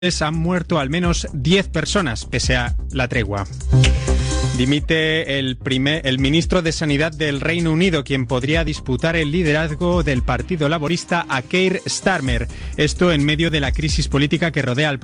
Han muerto al menos 10 personas, pese a la tregua. Dimite el ministro de Sanidad del Reino Unido, quien podría disputar el liderazgo del Partido Laborista a Keir Starmer. Esto en medio de la crisis política que rodea al